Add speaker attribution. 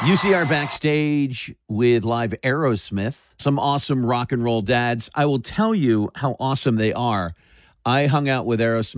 Speaker 1: UCR backstage with live Aerosmith, some awesome rock and roll dads. I will tell you how awesome they are. I hung out with Aerosmith